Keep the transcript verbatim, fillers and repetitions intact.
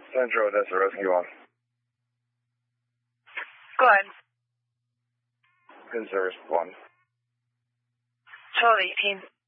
Central Odessa Rescue on. Go ahead. Pin service one. twelve eighteen.